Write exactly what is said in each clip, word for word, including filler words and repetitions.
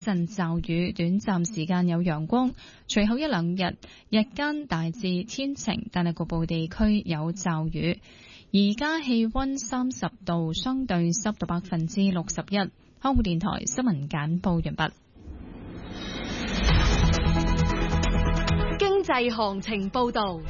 陣驟雨，短暫時間有陽光，隨後一兩日日間大致天晴，但係局部地區有驟雨。而家氣溫三十度，相對濕度百分之六十一。香港電台新聞簡報完畢。 經濟行情報道。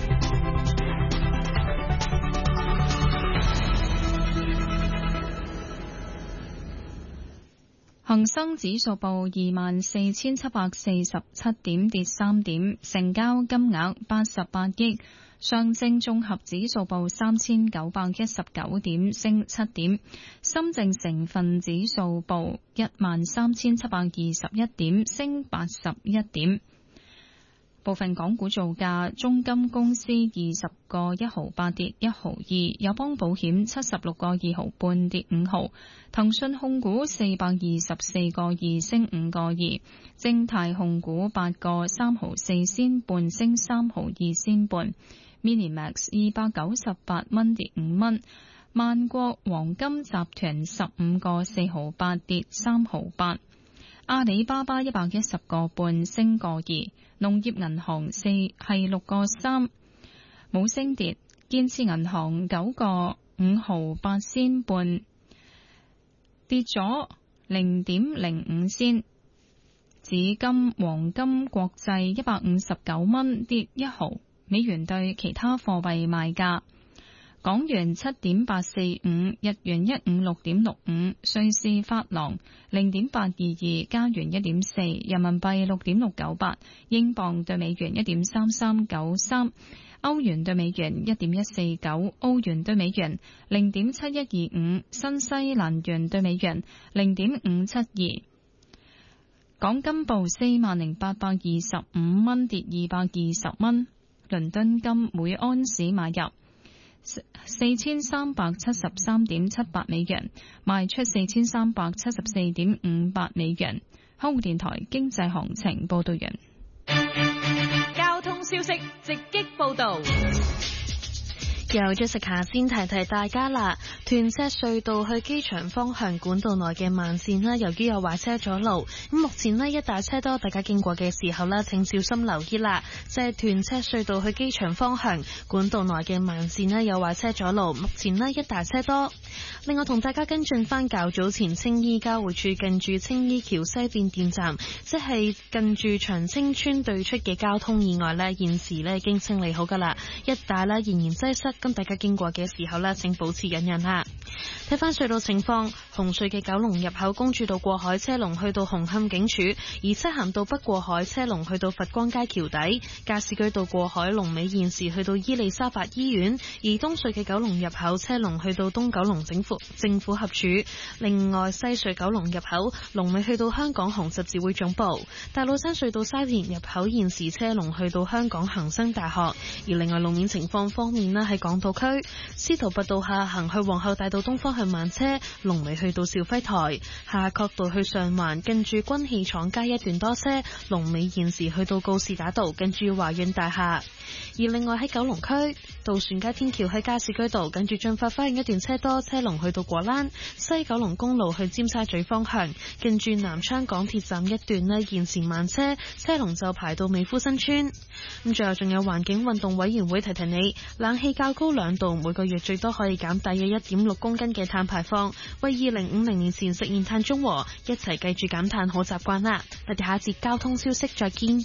恒生指數報二萬四千七百四十七點，跌三點，成交金額八十八億。上證綜合指數報三千九百一十九點，升七點。深證成分指數報一萬三千七百二十一點，升八十一點。部分港股造價：中金公司二十個一毫八跌一毫二，友邦保險七十六個二毫半跌五毫，騰訊控股四百二十四個二升五個二，正泰控股八個三毫四仙半升三毫二仙半。Minimax 二百九十八蚊跌五蚊，萬國黃金集團十五個四毫八跌三毫八，阿里巴巴一百一十個半升個二，農業銀行四係六個三冇升跌，建設銀行九個五毫八仙半跌咗零點零五仙，紫金黃金國際一百五十九蚊跌一毫。美元對其他貨幣賣價：港元七點八四五，日元一五六點六五，瑞士法郎零點八二二，加元一點四，人民幣六點六九八，英鎊對美元一點三三九三，歐元對美元一點一四九，澳元對美元零點七一二五，新西蘭元對美元零點五七二。港金報四萬零八百二十五蚊，跌二百二十蚊。倫敦金每安士買入四千三百七十三點七八美元，賣出四千三百七十四點五八美元。香港電台經濟行情報道完。 交通消息直擊報道。 由 Jessica 先提提大家啦，屯赤隧道去機場方向管道內嘅慢線啦，由於有壞車阻路，咁目前呢一大車多，大家經過嘅時候呢，請小心留意啦。就係屯赤隧道去機場方向管道內嘅慢線呢，有壞車阻路，目前呢一大車多。另外同大家跟進翻較早前青衣交匯處近住青衣橋西變電站，即係近住長青村對出嘅交通意外呢，現時呢已經清理好噶啦，一帶呢仍然擠塞。咁大家經過嘅時候呢，請保持忍讓啦。睇翻隧道情況，紅隧嘅九龍入口公主道過海車龍去到紅磡警署，而漆咸道北過海車龍去到佛光街橋底，加士居道過海龍尾現時去到伊利沙伯醫院，而東隧嘅九龍入口車龍去到東九龍政府政府合署。另外西隧九龍入口龍尾去到香港紅十字會總部，大老山隧道沙田入口現時車龍去到香港恒生大學。而另外路面情況方面呢，喺港島區司徒拔道下行去皇后大道東方向慢車，龍尾去到兆輝台；夏慤道去上環近住軍器廠街一段多車，龍尾現時去到告士打道近住華潤大廈。而另外喺九龍區渡船街天橋去加士居道近住駿發花園一段車多，車龍去到果欄；西九龍公路去尖沙咀方向近住南昌港鐵站一段呢，現時慢車，車龍就排到美孚新村。咁最後仲有環境運動委員會提提你，冷氣較高兩度，每個月最多可以減大約一點六公斤嘅碳排放，為二零五零年前實現碳中和，一齊繼續減碳好習慣啦。我哋下一節交通消息再見。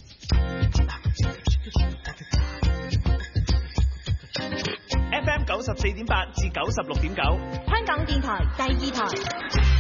F M 九十四點八至九十六點九， 香港電台第二台。